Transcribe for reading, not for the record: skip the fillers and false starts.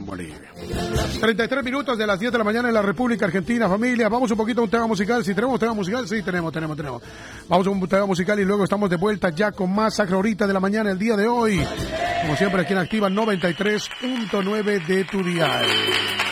Bolivia. 33 minutos de las 10 de la mañana en la República Argentina, familia. Vamos un poquito a un tema musical. Si tenemos tema musical, sí, tenemos. Vamos a un tema musical y luego estamos de vuelta ya con más Sacra Ahorita de la mañana el día de hoy. Como siempre aquí en Activa 93.9 de tu dial.